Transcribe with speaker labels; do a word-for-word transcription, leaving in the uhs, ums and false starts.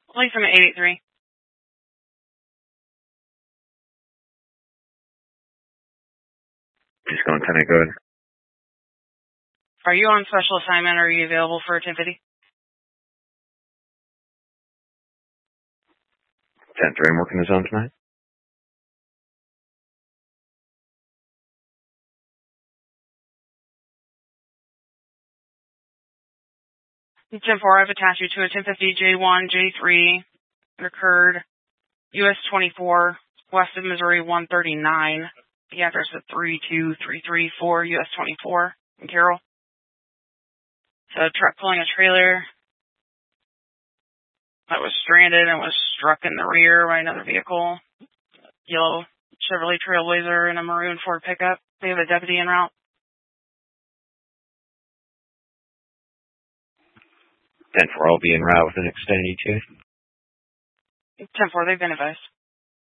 Speaker 1: Police from eight eight three.
Speaker 2: Just going ten, go ahead.
Speaker 1: Are you on special assignment or are you available for a ten fifty?
Speaker 2: ten three, I'm working the zone tonight.
Speaker 1: ten four, I've attached you to a ten fifty J one, J three. It occurred U S twenty-four, west of Missouri one thirty-nine. The address is three two three three four U S twenty-four in Carroll. So a truck pulling a trailer that was stranded and was struck in the rear by another vehicle. Yellow Chevrolet Trailblazer and a maroon Ford pickup. They have a deputy en route.
Speaker 2: ten four, I'll be en route with an extended E T A.
Speaker 1: ten four, they've been advised.